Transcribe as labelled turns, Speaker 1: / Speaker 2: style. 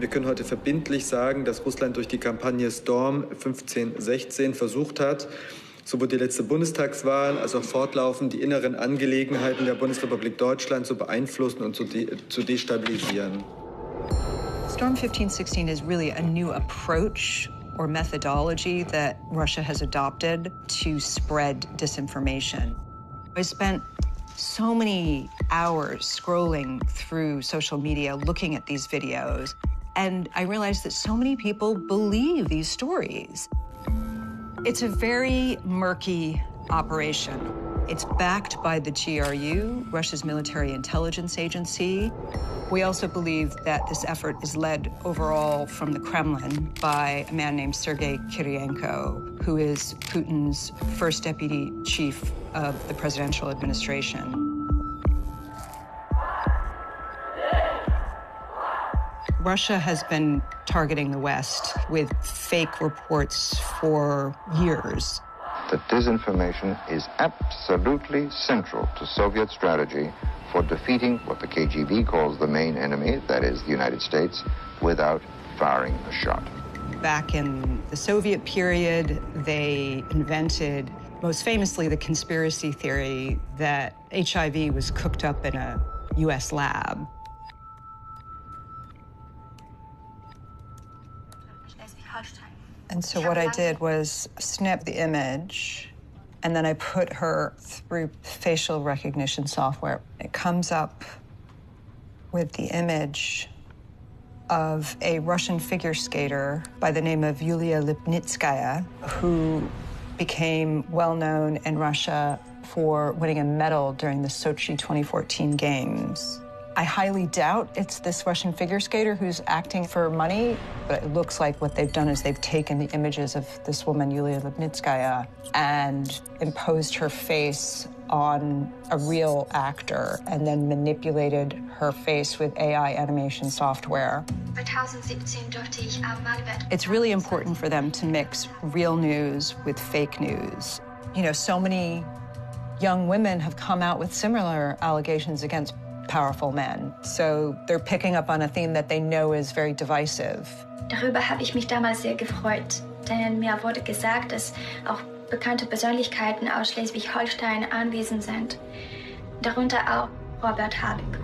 Speaker 1: Wir können heute verbindlich sagen, dass Russland durch die Kampagne Storm 15/16 versucht hat, sowohl die letzte Bundestagswahl als auch fortlaufend die inneren Angelegenheiten der Bundesrepublik Deutschland zu beeinflussen und zu destabilisieren.
Speaker 2: Storm 15/16 is really a new approach or methodology that Russia has adopted to spread disinformation. I spent so many hours scrolling through social media, looking at these videos, and I realized that so many people believe these stories. It's a very murky operation. It's backed by the GRU, Russia's military intelligence agency. We also believe that this effort is led overall from the Kremlin by a man named Sergei Kiriyenko, who is Putin's first deputy chief of the presidential administration. Russia has been targeting the West with fake reports for years.
Speaker 3: That disinformation is absolutely central to Soviet strategy for defeating what the KGB calls the main enemy, that is the United States, without firing a shot.
Speaker 2: Back in the Soviet period, they invented, most famously, the conspiracy theory that HIV was cooked up in a U.S. lab. And so what I did was snap the image, and then I put her through facial recognition software. It comes up with the image of a Russian figure skater by the name of Yulia Lipnitskaya, who became well-known in Russia for winning a medal during the Sochi 2014 Games. I highly doubt it's this Russian figure skater who's acting for money, but it looks like what they've done is they've taken the images of this woman, Yulia Lipnitskaya, and imposed her face on a real actor and then manipulated her face with AI animation software. It's really important for them to mix real news with fake news. You know, so many young women have come out with similar allegations against powerful men. So they're picking up on a theme that they know is very divisive.
Speaker 4: Darüber habe ich mich damals sehr gefreut, denn mir wurde gesagt, dass auch bekannte Persönlichkeiten aus Schleswig-Holstein anwesend sind, darunter auch Robert Habeck.